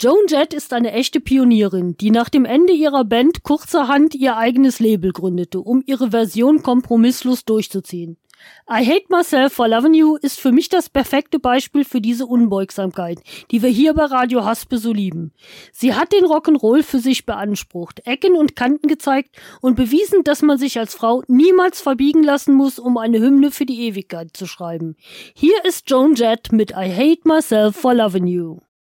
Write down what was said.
Joan Jett ist eine echte Pionierin, die nach dem Ende ihrer Band kurzerhand ihr eigenes Label gründete, um ihre Version kompromisslos durchzuziehen. I Hate Myself for Loving You ist für mich das perfekte Beispiel für diese Unbeugsamkeit, die wir hier bei Radio Haspe so lieben. Sie hat den Rock'n'Roll für sich beansprucht, Ecken und Kanten gezeigt und bewiesen, dass man sich als Frau niemals verbiegen lassen muss, um eine Hymne für die Ewigkeit zu schreiben. Hier ist Joan Jett mit I Hate Myself for Loving You.